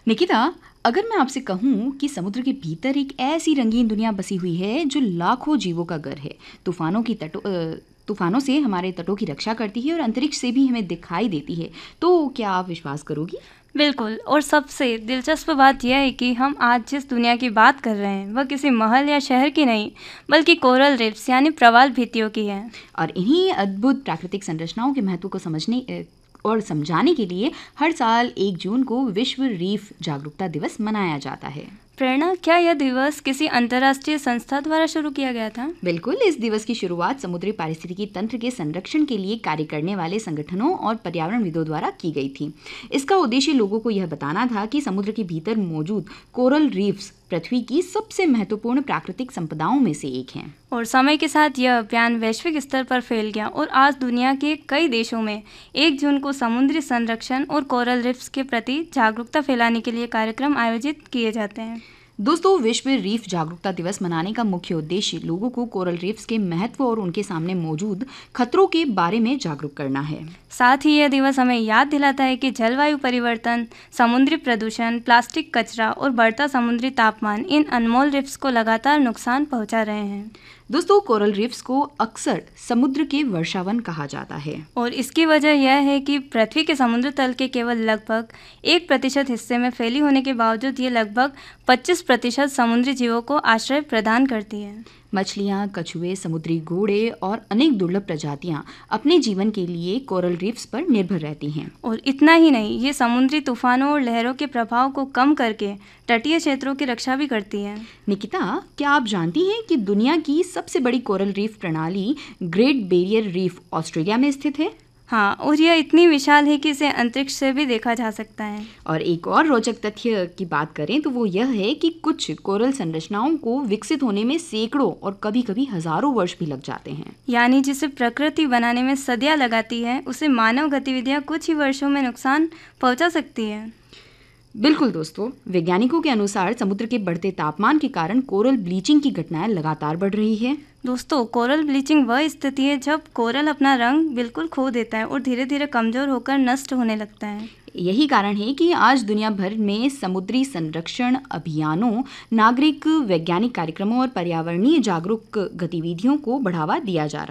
निकिता, अगर मैं आपसे कहूँ कि समुद्र के भीतर एक ऐसी रंगीन दुनिया बसी हुई है जो लाखों जीवों का घर है, तूफानों से हमारे तटों की रक्षा करती है और अंतरिक्ष से भी हमें दिखाई देती है, तो क्या आप विश्वास करोगी? बिल्कुल। और सबसे दिलचस्प बात यह है कि हम आज जिस दुनिया की बात कर रहे हैं वह किसी महल या शहर की नहीं, बल्कि कोरल रीफ्स यानी प्रवाल भित्तियों की है। और इन्हीं अद्भुत प्राकृतिक संरचनाओं के महत्व को और समझाने के लिए हर साल 1 जून को विश्व रीफ जागरूकता दिवस मनाया जाता है। प्रेरणा, क्या यह दिवस किसी अंतर्राष्ट्रीय संस्था द्वारा शुरू किया गया था? बिल्कुल, इस दिवस की शुरुआत समुद्री पारिस्थितिकी तंत्र के संरक्षण के लिए कार्य करने वाले संगठनों और पर्यावरणविदों द्वारा की गई थी। इसका उद्देश्य लोगों को यह बताना था कि समुद्र के भीतर मौजूद कोरल रीफ्स पृथ्वी की सबसे महत्वपूर्ण प्राकृतिक संपदाओं में से एक हैं। और समय के साथ यह अभियान वैश्विक स्तर पर फैल गया और आज दुनिया के कई देशों में 1 जून को समुद्री संरक्षण और कोरल रीफ्स के प्रति जागरूकता फैलाने के लिए कार्यक्रम आयोजित किए जाते हैं। दोस्तों, विश्व रीफ जागरूकता दिवस मनाने का मुख्य उद्देश्य लोगों को कोरल रीफ्स के महत्व और उनके सामने मौजूद खतरों के बारे में जागरूक करना है। साथ ही यह दिवस हमें याद दिलाता है कि जलवायु परिवर्तन, समुद्री प्रदूषण, प्लास्टिक कचरा और बढ़ता समुद्री तापमान इन अनमोल रीफ्स को लगातार नुकसान पहुंचा रहे हैं। दोस्तों, कोरल रीफ्स को अक्सर समुद्र के वर्षावन कहा जाता है और इसकी वजह यह है कि पृथ्वी के समुद्र तल के केवल लगभग 1% हिस्से में फैली होने के बावजूद ये लगभग 25% समुद्री जीवों को आश्रय प्रदान करती है। मछलियाँ, कछुए, समुद्री घोड़े और अनेक दुर्लभ प्रजातियाँ अपने जीवन के लिए कोरल रीफ्स पर निर्भर रहती हैं। और इतना ही नहीं, ये समुद्री तूफानों और लहरों के प्रभाव को कम करके तटीय क्षेत्रों की रक्षा भी करती है। निकिता, क्या आप जानती हैं कि दुनिया की सबसे बड़ी कोरल रीफ प्रणाली ग्रेट बैरियर रीफ ऑस्ट्रेलिया में स्थित है? हाँ, और यह इतनी विशाल है कि इसे अंतरिक्ष से भी देखा जा सकता है। और एक और रोचक तथ्य की बात करें तो वो यह है कि कुछ कोरल संरचनाओं को विकसित होने में सैकड़ों और कभी-कभी हजारों वर्ष भी लग जाते हैं। यानी जिसे प्रकृति बनाने में सदियां लगाती है, उसे मानव गतिविधियां कुछ ही वर्षों में नुकसान पहुंचा सकती है। बिल्कुल दोस्तों, वैज्ञानिकों के अनुसार समुद्र के बढ़ते तापमान के कारण कोरल ब्लीचिंग की घटनाएं लगातार बढ़ रही है। दोस्तों, कोरल ब्लीचिंग वह स्थिति है जब कोरल अपना रंग बिल्कुल खो देता है और धीरे धीरे कमजोर होकर नष्ट होने लगता है। यही कारण है कि आज दुनिया भर में समुद्री संरक्षण अभियानों, नागरिक वैज्ञानिक कार्यक्रमों और पर्यावरणीय जागरूक गतिविधियों को बढ़ावा दिया जा रहा है।